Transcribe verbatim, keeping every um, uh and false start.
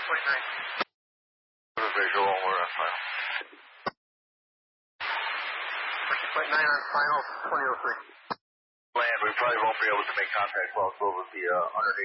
point nine. Put a visual, we're on final. fourteen point nine on final, twenty oh three. Land, we probably won't be able to make contact while it's over the uh, underneath.